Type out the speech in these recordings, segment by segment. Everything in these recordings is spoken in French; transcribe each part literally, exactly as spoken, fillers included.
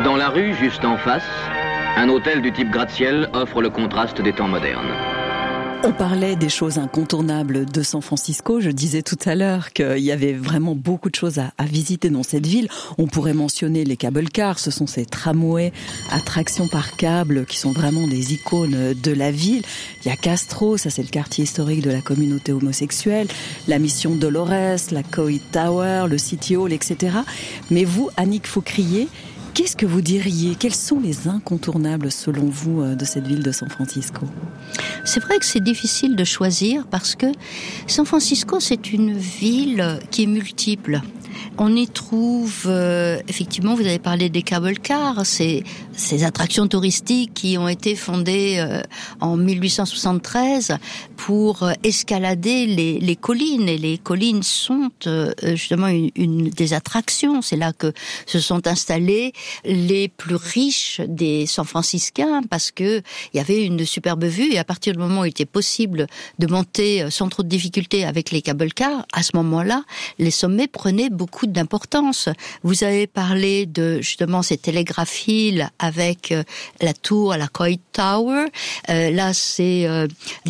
Dans la rue, juste en face, un hôtel du type gratte-ciel offre le contraste des temps modernes. On parlait des choses incontournables de San Francisco. Je disais tout à l'heure qu'il y avait vraiment beaucoup de choses à, à visiter dans cette ville. On pourrait mentionner les cable cars. Ce sont ces tramways à traction par câble qui sont vraiment des icônes de la ville. Il y a Castro, ça c'est le quartier historique de la communauté homosexuelle. La mission Dolores, la Coit Tower, le City Hall, et cetera. Mais vous, Annick Faucrier, qu'est-ce que vous diriez? Quels sont les incontournables, selon vous, de cette ville de San Francisco? C'est vrai que c'est difficile de choisir parce que San Francisco, c'est une ville qui est multiple. On y trouve, euh, effectivement, vous avez parlé des cable cars, c'est ces attractions touristiques qui ont été fondées euh, en mille huit cent soixante-treize pour euh, escalader les, les collines. Et les collines sont euh, justement une, une des attractions. C'est là que se sont installés les plus riches des San-Franciscains parce que il y avait une superbe vue. Et à partir du moment où il était possible de monter sans trop de difficultés avec les cable cars, à ce moment-là, les sommets prenaient beaucoup d'importance. Vous avez parlé de justement ces télégraphiles avec euh, la tour, la Coit Tower. Euh, là, c'est euh,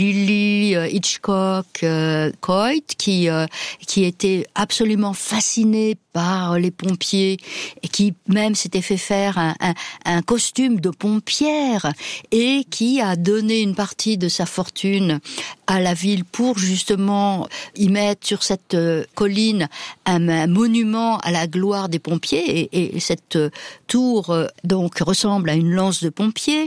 Lily euh, Hitchcock euh, Coit qui euh, qui était absolument fascinée par les pompiers et qui même s'était fait faire un, un, un costume de pompière et qui a donné une partie de sa fortune à la ville pour justement y mettre sur cette euh, colline un, un monument à la gloire des pompiers et, et cette euh, tour euh, donc ressemble à une lance de pompier.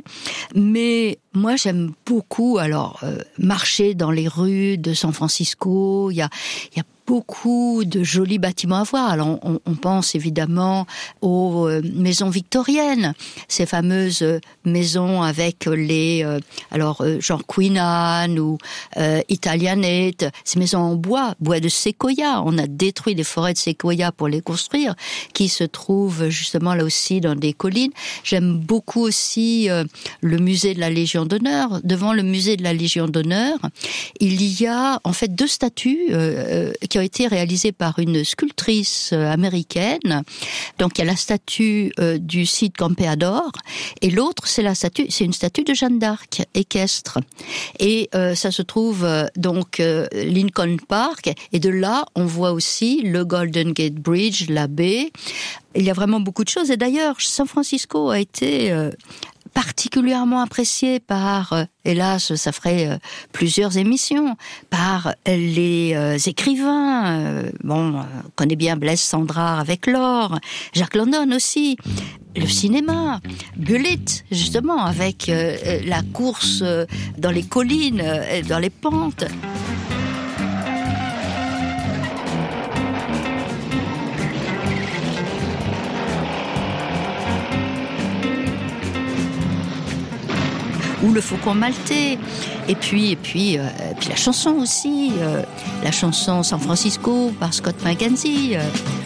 Mais moi j'aime beaucoup alors euh, marcher dans les rues de San Francisco. Il y a il y a beaucoup de jolis bâtiments à voir. Alors, on, on pense évidemment aux euh, maisons victoriennes, ces fameuses euh, maisons avec les, euh, alors euh, genre Queen Anne ou euh, Italianate, ces maisons en bois, bois de séquoia. On a détruit les forêts de séquoia pour les construire, qui se trouvent justement là aussi dans des collines. J'aime beaucoup aussi euh, le musée de la Légion d'honneur. Devant le musée de la Légion d'honneur, il y a en fait deux statues euh, qui ont été réalisées par une sculptrice américaine. Donc il y a la statue euh, du Cid Campeador et l'autre c'est la statue, c'est une statue de Jeanne d'Arc équestre. Et euh, ça se trouve euh, donc euh, Lincoln Park et de là on voit aussi le Golden Gate Bridge, la baie. Il y a vraiment beaucoup de choses et d'ailleurs San Francisco a été euh, particulièrement apprécié par, euh, hélas, ça ferait euh, plusieurs émissions, par les euh, écrivains. Euh, bon, on connaît bien Blaise Cendrars avec l'or, Jacques London aussi. Le cinéma, Bullitt, justement, avec euh, la course euh, dans les collines, euh, dans les pentes. Ou le Faucon Maltais, et puis et puis euh, puis la chanson aussi, euh, la chanson San Francisco par Scott McKenzie. Euh.